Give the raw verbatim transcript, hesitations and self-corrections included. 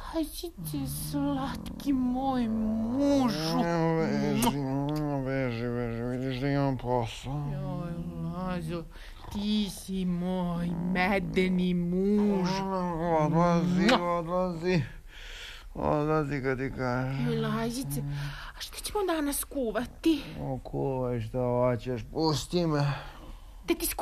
Lazi ti, slatki moj mužu. Veži, veži, veži, vidiš da imam posao. Joj, Lazo, ti si moj medeni muž. Odlazi, odlazi. Odlazi kad ti kažem. Joj, Lazice, a šta ćemo danas kuvati? O, kuvaj šta hoćeš, pusti me. Da ti